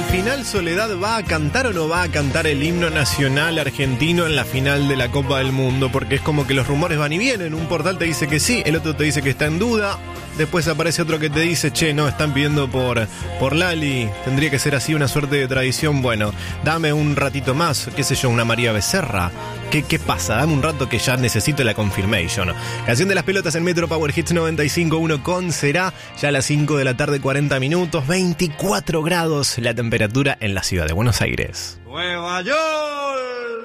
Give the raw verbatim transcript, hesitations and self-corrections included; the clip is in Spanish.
final Soledad va a cantar o no va a cantar el himno nacional argentino en la final de la Copa del Mundo, porque es como que los rumores van y vienen. Un portal te dice que sí, el otro te dice que está en duda. Después aparece otro que te dice, che, no, están pidiendo por, por Lali, tendría que ser así, una suerte de tradición. Bueno, dame un ratito más, qué sé yo, una María Becerra. ¿Qué, qué pasa? Dame un rato que ya necesito la confirmation. Canción de las pelotas en Metro Power Hits noventa y cinco punto uno con Será, ya a las cinco de la tarde, cuarenta minutos, veinticuatro grados la temperatura en la ciudad de Buenos Aires. ¡Nueva York!